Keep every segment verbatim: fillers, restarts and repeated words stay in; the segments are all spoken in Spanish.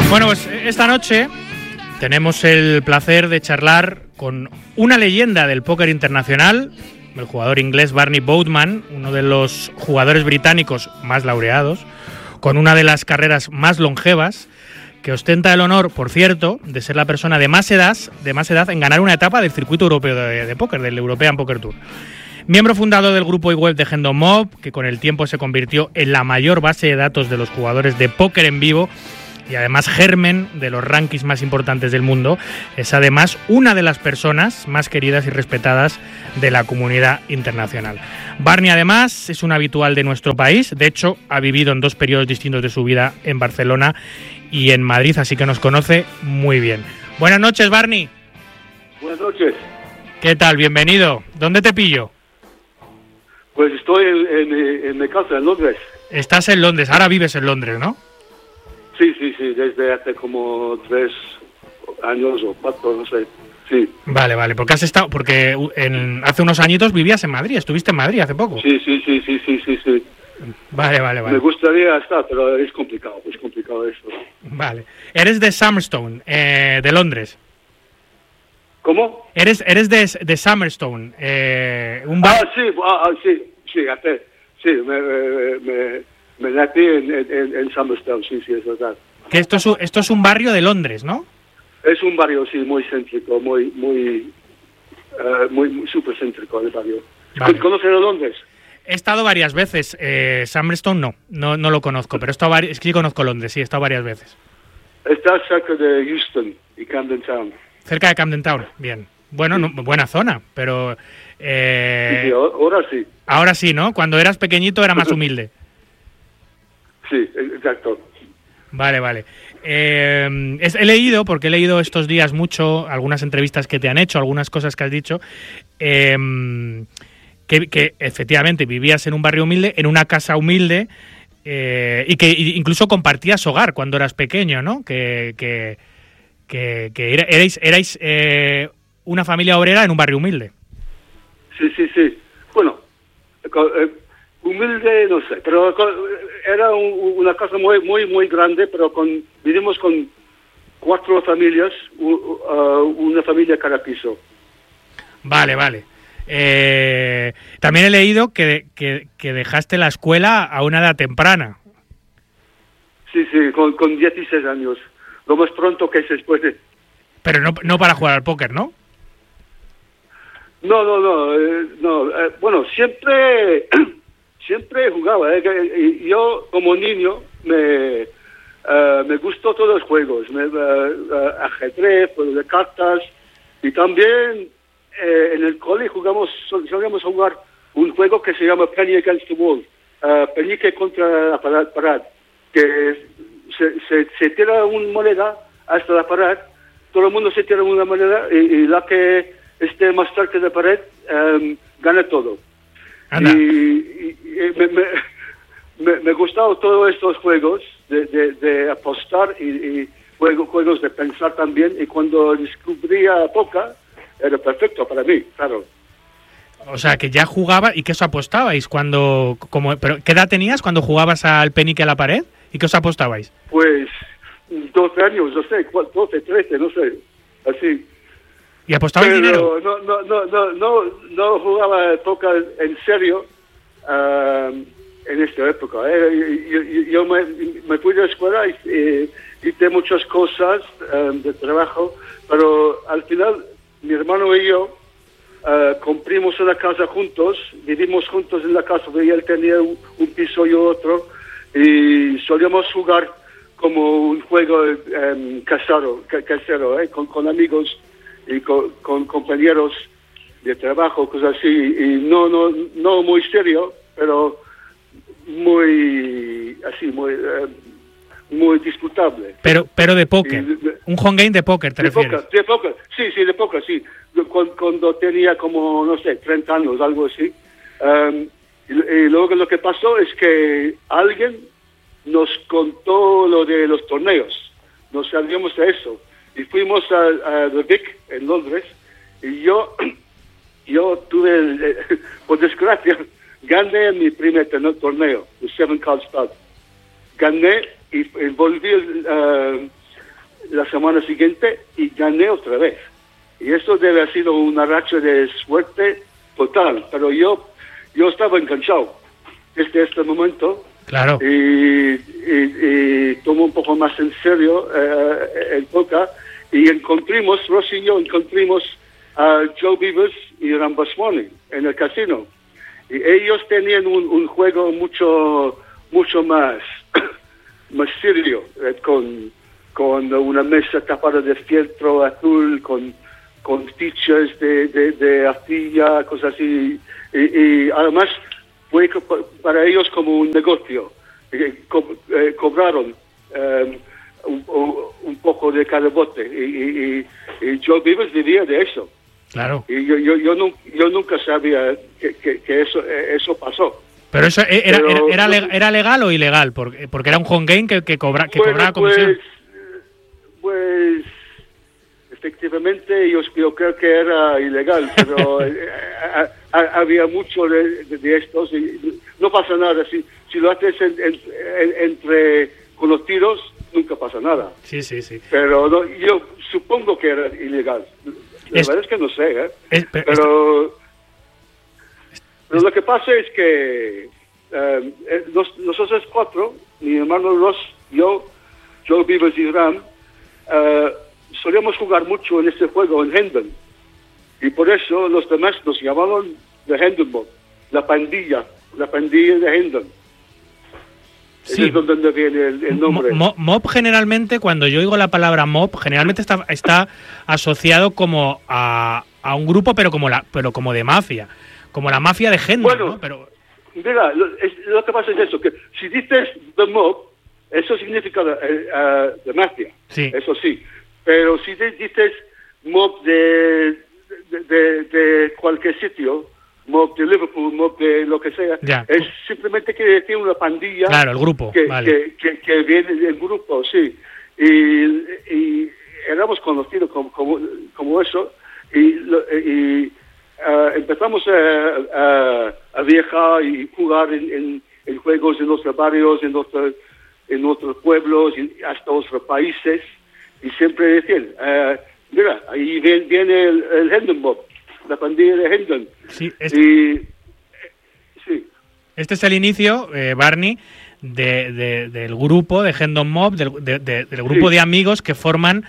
Bueno, pues esta noche tenemos el placer de charlar con una leyenda del póker internacional, el jugador inglés Barney Boutman, uno de los jugadores británicos más laureados, con una de las carreras más longevas, que ostenta el honor, por cierto, de ser la persona de más edad, de más edad en ganar una etapa del circuito europeo de, de póker, del European Poker Tour. Miembro fundador del grupo y web de Hendon Mob, que con el tiempo se convirtió en la mayor base de datos de los jugadores de póker en vivo y además germen de los rankings más importantes del mundo, es además una de las personas más queridas y respetadas de la comunidad internacional. Barney además es un habitual de nuestro país, de hecho ha vivido en dos periodos distintos de su vida en Barcelona y en Madrid, así que nos conoce muy bien. Buenas noches, Barney. Buenas noches. ¿Qué tal? Bienvenido. ¿Dónde te pillo? Pues estoy en, en, en mi casa, en Londres. Estás en Londres, ahora vives en Londres, ¿no? Sí, sí, sí, desde hace como tres años o cuatro, no sé. Sí. Vale, vale, porque has estado, porque en, hace unos añitos vivías en Madrid, estuviste en Madrid hace poco. Sí, sí, sí, sí, sí, sí, sí. Vale, vale, vale. Me gustaría estar, pero es complicado, es complicado eso. Vale. Eres de Summerstone, eh, de Londres. ¿Cómo? Eres, eres de, de Summerstone, eh, un bar... Ah, sí, ah, sí, sí, hace, sí, me, me, me, me nací en, en, en Summerstone, sí, sí, es verdad. Que esto es, un, esto es un barrio de Londres, ¿no? Es un barrio, sí, muy céntrico, muy, muy, uh, muy, muy súper céntrico el barrio. Vale. ¿Conoces Londres? He estado varias veces, eh, Summerstone no, no, no lo conozco, pero he estado vari- es que sí conozco Londres, sí, he estado varias veces. Está cerca de Euston y Camden Town. Cerca de Camden Town, bien. Bueno, sí. no, buena zona, pero... Eh, sí, sí, ahora sí. Ahora sí, ¿no? Cuando eras pequeñito era más humilde. Sí, exacto. Vale, vale. Eh, he leído, porque he leído estos días mucho, algunas entrevistas que te han hecho, algunas cosas que has dicho, eh, que, que efectivamente vivías en un barrio humilde, en una casa humilde, eh, y que incluso compartías hogar cuando eras pequeño, ¿no? Que, que, que, que erais, erais eh, una familia obrera en un barrio humilde. Sí, sí, sí. Bueno, eh, humilde no sé, pero era un, una casa muy, muy, muy grande, pero con vivimos con cuatro familias, uh, una familia cada piso. Vale, vale. Eh, también he leído que, que, que dejaste la escuela a una edad temprana. Sí, sí, con, con dieciséis años. Lo más pronto que se puede. Pero no, no para jugar al póker, ¿no? No, no, no. Eh, no eh, bueno, siempre, siempre jugaba. Eh, yo, como niño, me, uh, me gustó todos los juegos. Me, uh, uh, ajedrez, juegos de cartas. Y también eh, en el cole jugamos, solíamos jugar un juego que se llama Penny Against the Wall. Uh, Penique contra la pared. Que se, se, se tira una moneda hasta la pared, todo el mundo se tira una moneda y, y la que esté más cerca de la pared um, gana todo. Anda. Y, y, y me, me, me, me gustaban todos estos juegos de, de, de apostar y, y juego, juegos de pensar también, y cuando descubría póker era perfecto para mí, claro. O sea, que ya jugaba. ¿Y qué os apostabais cuando, como, pero qué edad tenías cuando jugabas al penique a la pared? ¿Y qué os apostabais? Pues doce años, no sé, doce, trece, no sé, así. ¿Y apostabais Pero dinero? No, no, no, no, no, no jugaba póker en serio uh, en esta época. ¿eh? Yo, yo, yo me, me fui de la escuela y eh, hice muchas cosas um, de trabajo, pero al final mi hermano y yo Uh, compramos una casa juntos, vivimos juntos en la casa, y él tenía un, un piso y otro, y solíamos jugar como un juego um, casero, casero ¿eh? con, con amigos y con, con compañeros de trabajo, cosas así, y no, no, no muy serio, pero muy, así, muy, uh, muy disputable. Pero, pero de póker, y, un home game de póker, ¿te de refieres? Póker, de póker, sí, sí, de póker, sí. Cuando, cuando tenía como, no sé, treinta años, algo así. Um, y, y luego lo que pasó es que alguien nos contó lo de los torneos. Nos sabíamos de eso. Y fuimos a, a The Vic, en Londres, y yo, yo tuve, eh, por desgracia, gané mi primer torneo, el Seven Card Stud. Gané y, y volví uh, la semana siguiente y gané otra vez. Y eso debe haber sido una racha de suerte total, pero yo yo estaba enganchado desde este momento. Claro. Y, y, y tomo un poco más en serio eh, el póker y encontramos, Ross y yo encontramos a Joe Beavers y Rambaswamy en el casino. Y ellos tenían un, un juego mucho mucho más, más serio, eh, con, con una mesa tapada de fieltro azul, con, con fichas de, de, de arcilla, cosas así. Y, y además fue para ellos como un negocio. Eh, co eh, cobraron eh, un, un poco de cada bote. Y, y, y Joe Beavers vivía de eso. Claro. Y yo, yo, yo, no, yo nunca sabía que, que, que eso, eso pasó. Pero eso era, Pero, era, era, leg era legal o ilegal, porque, porque era un home game que, que, cobra, que bueno, cobraba comisión. Pues, pues efectivamente yo, yo creo que era ilegal, pero a, a, había mucho de, de, de estos y no pasa nada. Si, si lo haces en, en, en, entre conocidos, nunca pasa nada. Sí, sí, sí. Pero no, yo supongo que era ilegal. La es, verdad es que no sé, ¿eh? Es, pero... pero Pero lo que pasa es que eh, nos, nosotros cuatro, mi hermano Ross, yo, Joe Beavers y Ram, eh, solíamos jugar mucho en este juego, en Hendon. Y por eso los demás nos llamaban The Hendon Mob, la pandilla, la pandilla de Hendon. Sí. Es donde viene el, el nombre. Mob, mob generalmente, cuando yo oigo la palabra mob, generalmente está, está asociado como a, a un grupo, pero como, la, pero como de mafia. Como la mafia de Hendon, bueno, ¿no? Pero... mira, lo, es, lo que pasa es eso, que si dices The Mob, eso significa eh, uh, de mafia, sí. Eso sí. Pero si dices Mob de, de, de, de cualquier sitio, Mob de Liverpool, Mob de lo que sea, ya. Es simplemente que tiene una pandilla. Claro, el grupo, que, vale. que, que, que viene del grupo, sí. Y, y éramos conocidos como, como, como eso, y... y Uh, empezamos a, a, a viajar y jugar en, en, en juegos en nuestros barrios, en, nuestro, en nuestros pueblos, y hasta otros países, y siempre decían, uh, mira, ahí viene, viene el, el Hendon Mob, la pandilla de Hendon. Sí, es... y, sí. Este es el inicio, eh, Barney, de, de, del grupo de Hendon Mob, del, de, de, del grupo sí. de amigos que forman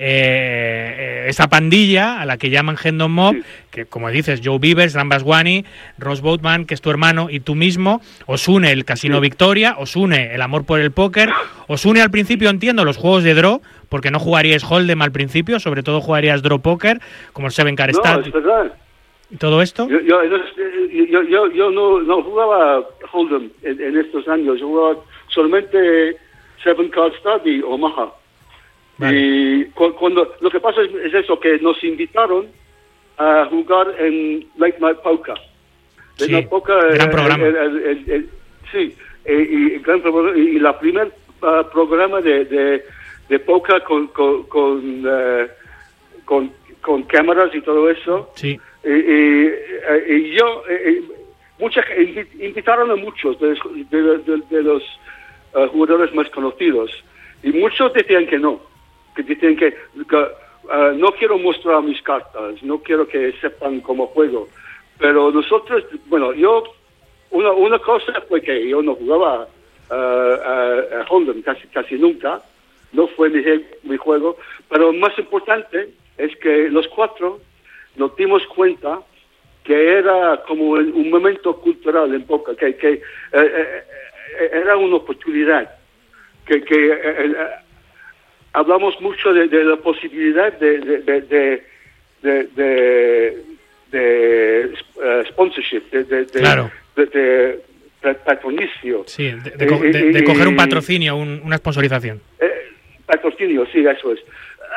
eh, esa pandilla a la que llaman Hendon Mob, sí. que como dices, Joe Beavers, Rambaswamy, Ross Boatman, que es tu hermano, y tú mismo, os une el Casino sí. Victoria, os une el amor por el póker, os une al principio, entiendo, los juegos de draw, porque no jugaríais Hold'em al principio, sobre todo jugarías draw póker, como el Seven Card Stat. No, es verdad. ¿Y todo esto? Yo, yo, yo, yo, yo no, no jugaba Hold'em en, en estos años, yo jugaba solamente Seven Card Stud y Omaha. Vale. Y cu cuando lo que pasa es, es eso, que nos invitaron a jugar en Late Night Poker. Late Sí, Night Poker, gran el, programa. El, el, el, el, sí, y, y, gran programa, y la primer uh, programa de, de, de poker con, con, con, uh, con, con cámaras y todo eso. Sí. Y, y, y yo, y, mucha, invitaron a muchos de, de, de, de los uh, jugadores más conocidos, y muchos decían que no, que decían que, que uh, no quiero mostrar mis cartas, no quiero que sepan cómo juego. Pero nosotros, bueno, yo, una, una cosa fue que yo no jugaba uh, a, a Hold'em casi, casi nunca, no fue mi, mi juego, pero más importante es que los cuatro nos dimos cuenta que era como un momento cultural en poker, que, que eh, eh, era una oportunidad, que, que eh, eh, hablamos mucho de, de la posibilidad de, de, de, de, de, de, de uh, sponsorship, de, de, de, claro. de, de, de patronicio. Sí, de, de, de, de, de coger un patrocinio, un, una sponsorización. Eh, patrocinio, sí, eso es.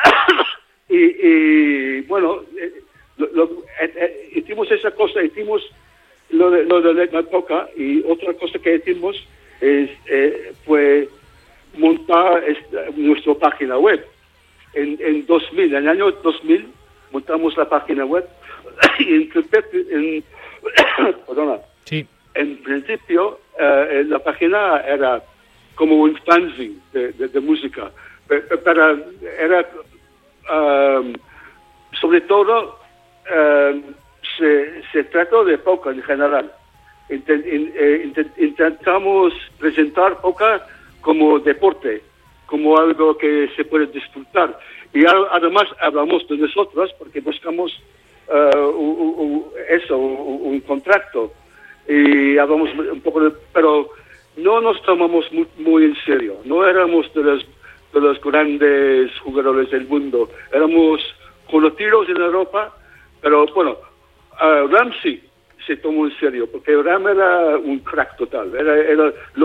y, y bueno... Eh, Lo, lo, eh, eh, hicimos esa cosa, hicimos lo de, lo de Late Night Poker, y otra cosa que hicimos es, eh, fue montar esta, nuestra página web. En, en dos mil, en el año dos mil, montamos la página web y en, en, perdona, sí. en principio eh, la página era como un fanzine de, de, de música. Pero, pero era, um, sobre todo, um, se, se trató de póker en general. Intent, intent, intentamos presentar póker como deporte, como algo que se puede disfrutar. Y además hablamos de nosotros porque buscamos uh, un, un, eso, un, un contrato. Y hablamos un poco de... Pero no nos tomamos muy, muy en serio. No éramos de los, de los grandes jugadores del mundo. Éramos conocidos en Europa, pero bueno, uh, Ramsey se tomó en serio, porque Ram era un crack total. Era, era